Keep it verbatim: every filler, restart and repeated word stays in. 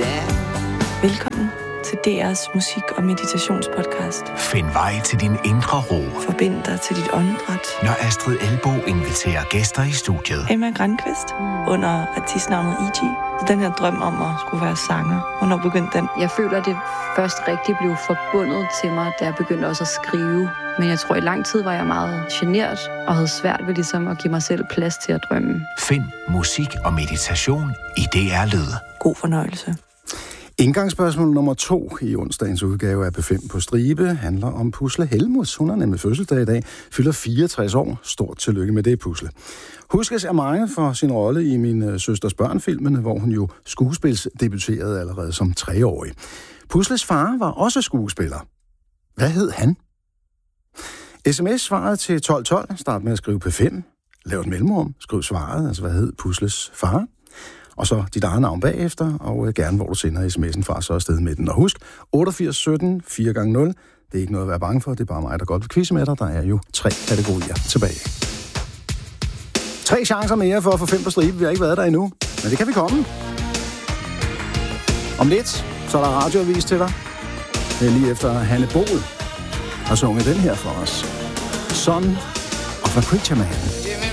down. Velkommen til D R's musik- og meditationspodcast. Find vej til din indre ro. Forbind dig til dit åndedræt. Når Astrid Elbo inviterer gæster i studiet. Emma Grandqvist under artistnavnet E G. Så den her drøm om at skulle være sanger. Hvornår begyndte den? Jeg føler, at det først rigtig blev forbundet til mig, da jeg begyndte også at skrive. Men jeg tror, i lang tid var jeg meget genert og havde svært ved ligesom at give mig selv plads til at drømme. Find musik og meditation i D R Lyd. God fornøjelse. Indgangsspørgsmål nummer to i onsdagens udgave af P fem på stribe handler om Pusle Helmuth. Hun har nemlig fødselsdag i dag, fylder fireogtres år. Stort tillykke med det, Pusle. Huskes af mange for sin rolle i Min Søsters Børn-filmene, hvor hun jo skuespilsdebuterede allerede som treårig. Pusles far var også skuespiller. Hvad hed han? Sms-svaret til tolv tolv. Start med at skrive P fem. Lav et mellemrum. Skriv svaret, altså hvad hed Pusles far? Og så dit eget navn bagefter, og gerne hvor du sender sms'en fra, så afsted med den. Og husk, otteogfirs sytten, fire gange nul. Det er ikke noget at være bange for, det er bare mig, der godt vil quizze med dig. Der er jo tre kategorier tilbage. Tre chancer mere for at få fem på stribe. Vi har ikke været der endnu, men det kan vi komme. Om lidt, så er der radioavis til dig. Det er lige efter Hanne Bol har sunget den her for os. Son of a Preacher Man.